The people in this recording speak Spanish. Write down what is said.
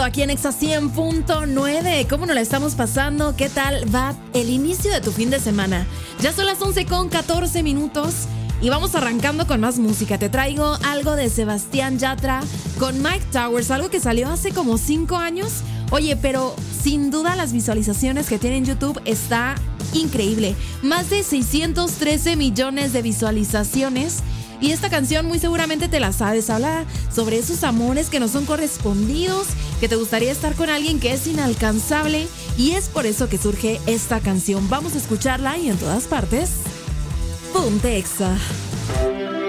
Aquí en Exa 100.9, ¿cómo nos la estamos pasando? ¿Qué tal va el inicio de tu fin de semana? Ya son las 11:14 y vamos arrancando con más música. Te traigo algo de Sebastián Yatra con Mike Towers, algo que salió hace como 5 años. Oye, pero sin duda las visualizaciones que tiene en YouTube está increíble. Más de 613 millones de visualizaciones. Y esta canción muy seguramente te la sabes. Habla sobre esos amores que no son correspondidos, que te gustaría estar con alguien que es inalcanzable. Y es por eso que surge esta canción. Vamos a escucharla y en todas partes, ponte Exa.